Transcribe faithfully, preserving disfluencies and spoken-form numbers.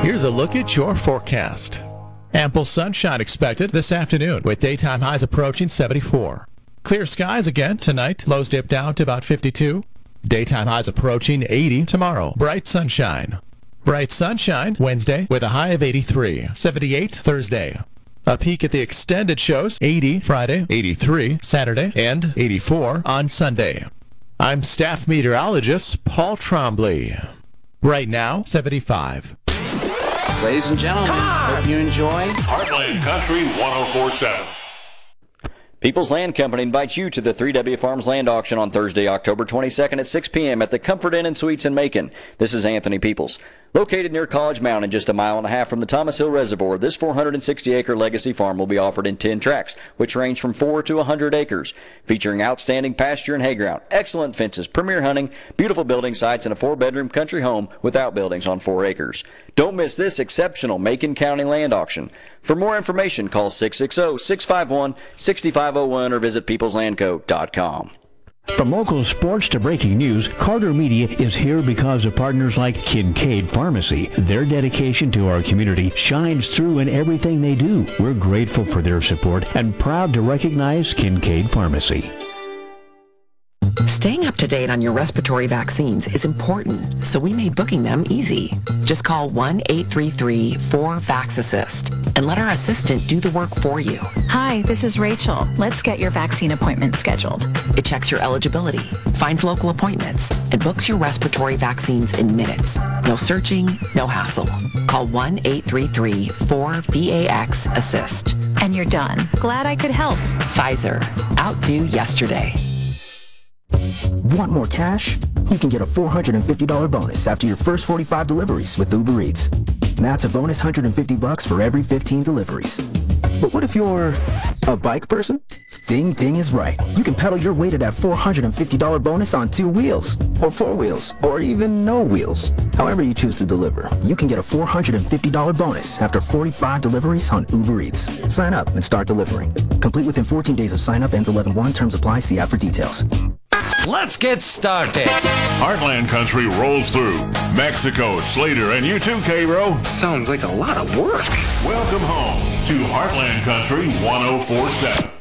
Here's a look at your forecast. Ample sunshine expected this afternoon with daytime highs approaching seventy-four. Clear skies again tonight. Lows dip down to about fifty-two. Daytime highs approaching eighty tomorrow. Bright sunshine. Bright sunshine Wednesday with a high of eighty-three. seventy-eight Thursday. A peek at the extended shows. eighty Friday, eighty-three Saturday, and eighty-four on Sunday. I'm staff meteorologist Paul Trombley. Right now, seventy-five. Ladies and gentlemen, hope you enjoy Heartland Country one oh four point seven. People's Land Company invites you to the three W Farms Land Auction on Thursday, October twenty-second at six p.m. at the Comfort Inn and Suites in Macon. This is Anthony Peoples. Located near College Mountain, just a mile and a half from the Thomas Hill Reservoir, this four hundred sixty acre legacy farm will be offered in ten tracts, which range from four to one hundred acres, featuring outstanding pasture and hay ground, excellent fences, premier hunting, beautiful building sites, and a four-bedroom country home with outbuildings on four acres. Don't miss this exceptional Macon County land auction. For more information, call six six zero, six five one, six five zero one or visit peoples land co dot com. From local sports to breaking news, Carter Media is here because of partners like Kincaid Pharmacy. Their dedication to our community shines through in everything they do. We're grateful for their support and proud to recognize Kincaid Pharmacy. Staying up to date on your respiratory vaccines is important, so we made booking them easy. Just call one eight three three, four, VAX-ASSIST and let our assistant do the work for you. Hi, this is Rachel. Let's get your vaccine appointment scheduled. It checks your eligibility, finds local appointments, and books your respiratory vaccines in minutes. No searching, no hassle. Call one eight three three, four, VAX-ASSIST. And you're done. Glad I could help. Pfizer. Outdo yesterday. Want more cash? You can get a four hundred fifty dollars bonus after your first forty-five deliveries with Uber Eats. That's a bonus one hundred fifty bucks for every fifteen deliveries. But what if you're a bike person? Ding Ding is right. You can pedal your way to that four hundred fifty dollars bonus on two wheels, or four wheels, or even no wheels. However you choose to deliver, you can get a four hundred fifty dollars bonus after forty-five deliveries on Uber Eats. Sign up and start delivering. Complete within fourteen days of sign up. Ends eleven one. Terms apply. See app for details. Let's get started. Heartland Country rolls through. Mexico, Slater, and you too, K-Ro. Sounds like a lot of work. Welcome home to Heartland Country one oh four point seven.